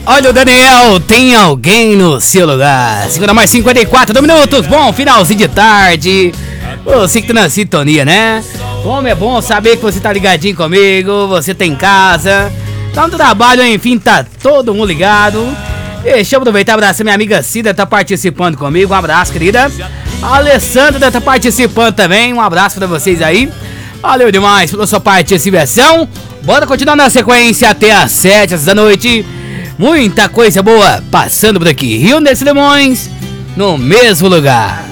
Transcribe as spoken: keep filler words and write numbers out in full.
Olha o Daniel, tem alguém no seu lugar. Segunda mais cinquenta e quatro minutos. Bom, finalzinho de tarde. Você que tá na sintonia, né? Como é bom saber que você tá ligadinho comigo. Você tá em casa, tá no trabalho, enfim, tá todo mundo ligado. Deixa eu aproveitar e abraçar minha amiga Cida, tá participando comigo. Um abraço, querida. A Alessandra tá participando também. Um abraço pra vocês aí. Valeu demais pela sua participação. Bora continuar na sequência até às sete da noite. Muita coisa boa passando por aqui. Rio das Limões, no mesmo lugar.